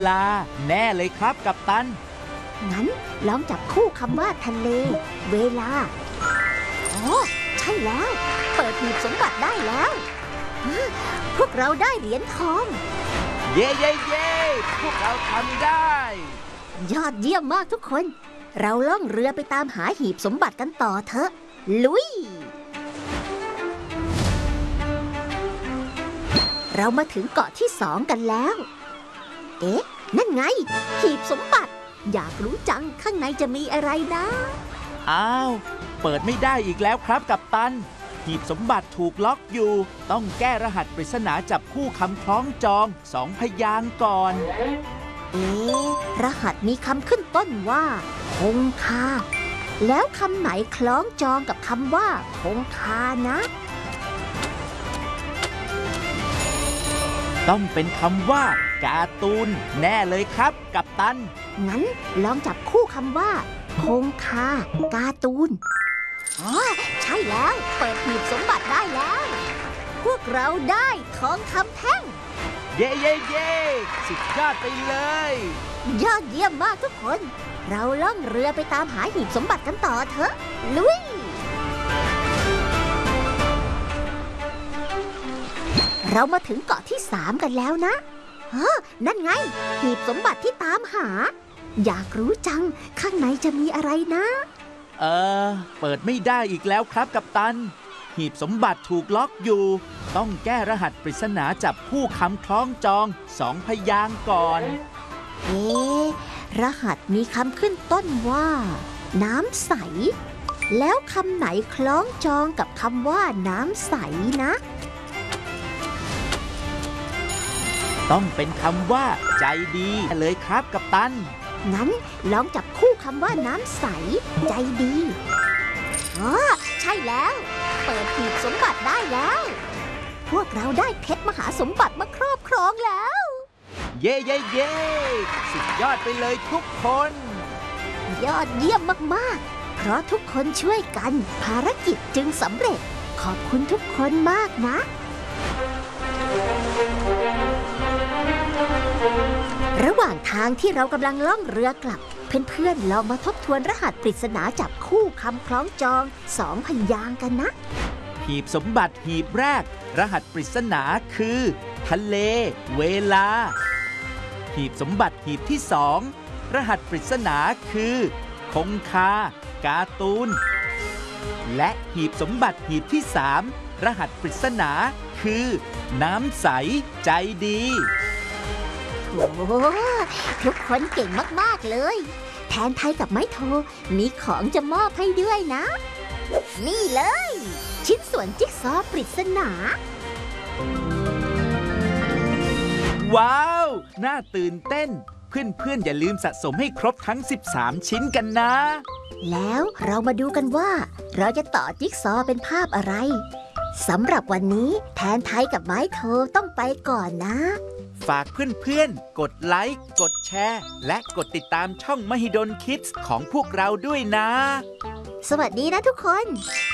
ลาแน่เลยครับกัปตันงั้นลองจับคู่คำว่าทะเลเวลาอ๋อใช่แล้วเปิดหีบสมบัติได้แล้วพวกเราได้เหรียญทองเย้เย้เย้พวกเราทำได้ยอดเยี่ยมมากทุกคนเราล่องเรือไปตามหาหีบสมบัติกันต่อเถอะลุยเรามาถึงเกาะที่2กันแล้วเอ๊ะนั่นไงหีบสมบัติอยากรู้จังข้างในจะมีอะไรนะอ้าวเปิดไม่ได้อีกแล้วครับกัปตันหีบสมบัติถูกล็อกอยู่ต้องแก้รหัสปริศนาจับคู่คำคล้องจอง2 พยางค์ก่อนเอ๊ะรหัสมีคำขึ้นต้นว่าคงคาแล้วคำไหนคล้องจองกับคำว่าคงคานะต้องเป็นคำว่าการ์ตูนแน่เลยครับกัปตันงั้นลองจับคู่คำว่าคงคาการ์ตูนอ๋อใช่แล้วเปิดหีบสมบัติได้แล้วพวกเราได้ทองคำแท่งเย้เย้เย้สุดยอดไปเลยยอดเยี่ยมมากทุกคนเราล่องเรือไปตามหาหีบสมบัติกันต่อเถอะลุยเรามาถึงเกาะที่3กันแล้วนะนั่นไงหีบสมบัติที่ตามหาอยากรู้จังข้างในจะมีอะไรนะเปิดไม่ได้อีกแล้วครับกัปตันหีบสมบัติถูกล็อกอยู่ต้องแก้รหัสปริศนาจับคู่คำคล้องจอง2 พยางค์ก่อนเอ๊ะรหัสมีคำขึ้นต้นว่าน้ำใสแล้วคำไหนคล้องจองกับคำว่าน้ำใสนะต้องเป็นคำว่าใจดีเลยครับกัปตันงั้นลองจับคู่คำว่าน้ำใสใจดีใช่แล้วเปิดหีบสมบัติได้แล้วพวกเราได้เพชรมหาสมบัติมาครอบครองแล้วเย้เย้เย้สุดยอดไปเลยทุกคนยอดเยี่ยมมากๆเพราะทุกคนช่วยกันภารกิจจึงสำเร็จขอบคุณทุกคนมากนะระหว่างทางที่เรากำลังล่องเรือกลับเพื่อนๆลองมาทบทวนรหัสปริศนาจับคู่คำคล้องจอง2 พยางค์กันนะหีบสมบัติหีบแรกรหัสปริศนาคือทะเลเวลาหีบสมบัติหีบที่2รหัสปริศนาคือคงคาการ์ตูนและหีบสมบัติหีบที่3รหัสปริศนาคือน้ำใสใจดีโอ้ทุกคนเก่งมากๆเลยแทนไทยกับไม้โทมีของจะมอบให้ด้วยนะนี่เลยชิ้นส่วนจิ๊กซอว์ปริศนาว้าวน่าตื่นเต้นเพื่อนๆอย่าลืมสะสมให้ครบทั้ง13 ชิ้นกันนะแล้วเรามาดูกันว่าเราจะต่อจิ๊กซอว์เป็นภาพอะไรสำหรับวันนี้แทนไทยกับไม้โทต้องไปก่อนนะฝากเพื่อนๆกดไลค์กดแชร์และกดติดตามช่องมหิดลคิดส์ของพวกเราด้วยนะสวัสดีนะทุกคน